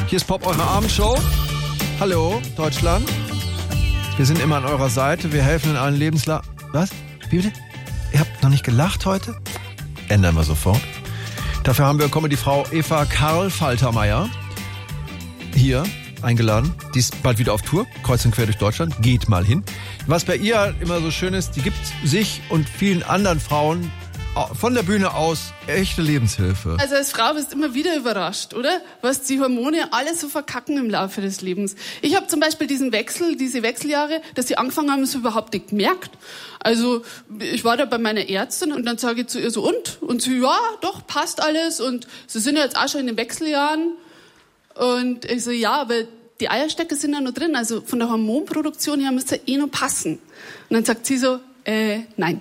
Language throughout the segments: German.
Hier ist Pop, eure Abendshow. Hallo, Deutschland. Wir sind immer an eurer Seite. Wir helfen in allen Lebenslagen. Was? Wie bitte? Ihr habt noch nicht gelacht heute? Ändern wir sofort. Dafür haben wir die Frau Eva Karl Faltermeier hier eingeladen. Die ist bald wieder auf Tour, kreuz und quer durch Deutschland. Geht mal hin. Was bei ihr immer so schön ist, die gibt sich und vielen anderen Frauen von der Bühne aus echte Lebenshilfe. Also als Frau bist du immer wieder überrascht, oder? Was die Hormone alles so verkacken im Laufe des Lebens. Ich habe zum Beispiel diese Wechseljahre, dass die angefangen haben, so überhaupt nicht gemerkt. Also ich war da bei meiner Ärztin und dann sage ich zu ihr so, und sie, ja, doch, passt alles und sie sind ja jetzt auch schon in den Wechseljahren. Und ich so, ja, aber die Eierstöcke sind ja noch drin, also von der Hormonproduktion her müsste ja noch passen. Und dann sagt sie so, nein.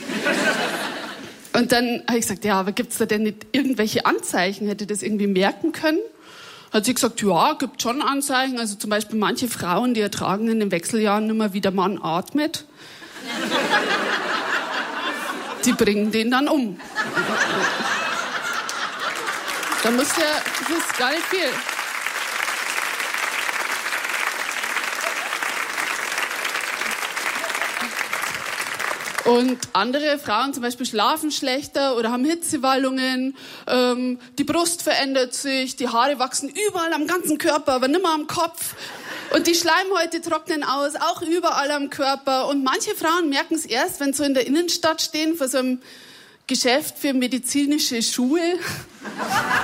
Und dann habe ich gesagt, ja, aber gibt's da denn nicht irgendwelche Anzeichen? Hätte das irgendwie merken können? Hat sie gesagt, ja, gibt schon Anzeichen. Also zum Beispiel manche Frauen, die ertragen in den Wechseljahren immer, wie der Mann atmet. Die bringen den dann um. Da muss ja, das ist gar nicht viel. Und andere Frauen zum Beispiel schlafen schlechter oder haben Hitzewallungen, die Brust verändert sich, die Haare wachsen überall am ganzen Körper, aber nicht mehr am Kopf. Und die Schleimhäute trocknen aus, auch überall am Körper. Und manche Frauen merken es erst, wenn sie so in der Innenstadt stehen, vor so einem Geschäft für medizinische Schuhe.